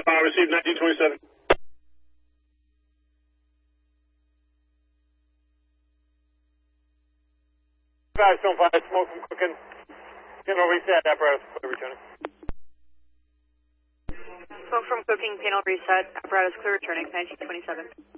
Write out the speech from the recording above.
Received 1927. Guys, don't fire smoke from cooking. Panel reset, apparatus clear returning. Smoke from cooking, panel reset, apparatus clear returning, 1927.